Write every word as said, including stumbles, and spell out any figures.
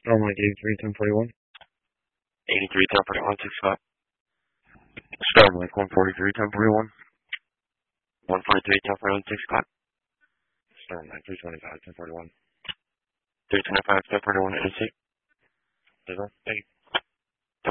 Starlink eighty-three, ten forty-one. eighty-three, ten forty-one, six five. Starlink one forty-three, ten forty-one. one forty-three, ten forty-one, six five. Starlink three twenty-five, ten forty-one. three twenty-five, ten forty-one, eighty-six. Thank you.